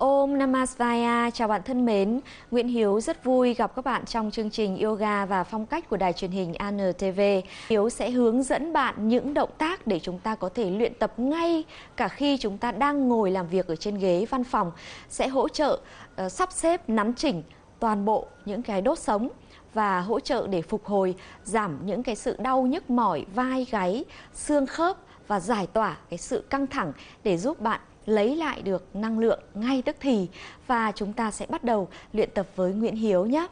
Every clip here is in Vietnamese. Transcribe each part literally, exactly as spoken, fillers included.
Om Namah Shivaya, chào bạn thân mến. Nguyễn Hiếu rất vui gặp các bạn trong chương trình Yoga và Phong cách của đài truyền hình a en tê vê. Hiếu sẽ hướng dẫn bạn những động tác để chúng ta có thể luyện tập ngay cả khi chúng ta đang ngồi làm việc ở trên ghế văn phòng. Sẽ hỗ trợ uh, sắp xếp, nắn chỉnh toàn bộ những cái đốt sống và hỗ trợ để phục hồi, giảm những cái sự đau nhức mỏi vai gáy, xương khớp và giải tỏa cái sự căng thẳng để giúp bạn lấy lại được năng lượng ngay tức thì. Và chúng ta sẽ bắt đầu luyện tập với Nguyễn Hiếu nhé.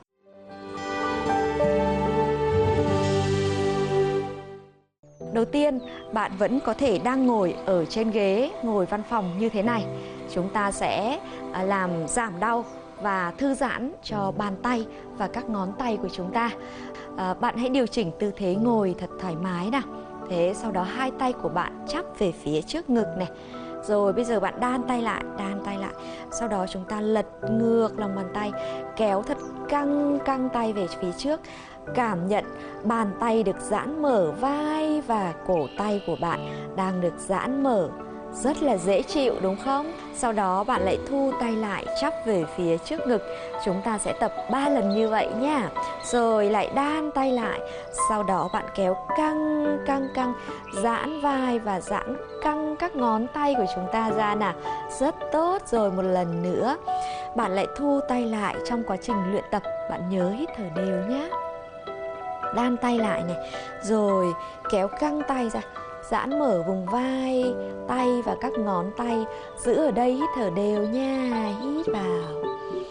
Đầu tiên, bạn vẫn có thể đang ngồi ở trên ghế, ngồi văn phòng như thế này. Chúng ta sẽ làm giảm đau và thư giãn cho bàn tay và các ngón tay của chúng ta. À, bạn hãy điều chỉnh tư thế ngồi thật thoải mái nào. Thế sau đó hai tay của bạn chắp về phía trước ngực này. Rồi bây giờ bạn đan tay lại, đan tay lại. Sau đó chúng ta lật ngược lòng bàn tay, kéo thật căng căng tay về phía trước. Cảm nhận bàn tay được giãn mở, vai và cổ tay của bạn đang được giãn mở. Rất là dễ chịu đúng không? Sau đó bạn lại thu tay lại, chắp về phía trước ngực. Chúng ta sẽ tập ba lần như vậy nha. Rồi lại đan tay lại. Sau đó bạn kéo căng căng căng, giãn vai và giãn căng các ngón tay của chúng ta ra nào. Rất tốt. Rồi một lần nữa bạn lại thu tay lại. Trong quá trình luyện tập bạn nhớ hít thở đều nhé. Đan tay lại này. Rồi kéo căng tay ra, giãn mở vùng vai, tay và các ngón tay. Giữ ở đây, hít thở đều nha. Hít vào,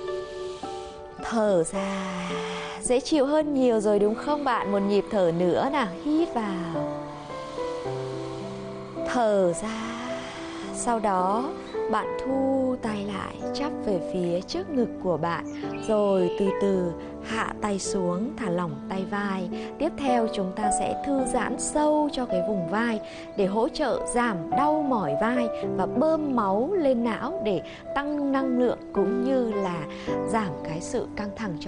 thở ra. Dễ chịu hơn nhiều rồi đúng không bạn? Một nhịp thở nữa nào. Hít vào, thở ra. Sau đó bạn thu tay lại, chắp về phía trước ngực của bạn. Rồi từ từ hạ tay xuống, thả lỏng tay vai. Tiếp theo chúng ta sẽ thư giãn sâu cho cái vùng vai để hỗ trợ giảm đau mỏi vai và bơm máu lên não để tăng năng lượng cũng như là giảm cái sự căng thẳng cho